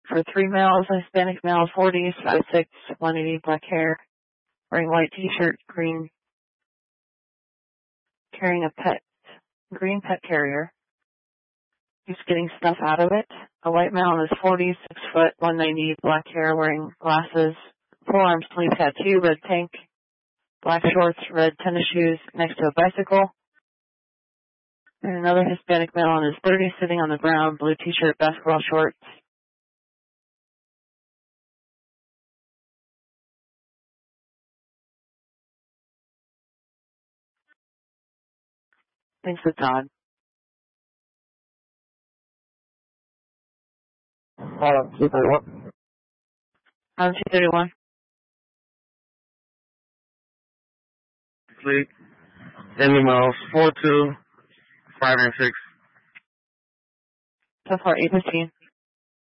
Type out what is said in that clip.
For 3 males, a Hispanic male, 40s, 5'6", 180, black hair, wearing white t-shirt, green, carrying a green pet carrier. He's getting stuff out of it. A white male in his 40s, 6 foot, 190, black hair, wearing glasses, forearm sleeve tattoo, red tank, black shorts, red tennis shoes, next to a bicycle. And another Hispanic male in his 30s sitting on the ground, blue t-shirt, basketball shorts. Thanks to God. 231. 231. Fleet. Animals 42, 5 and 6. So far, 815.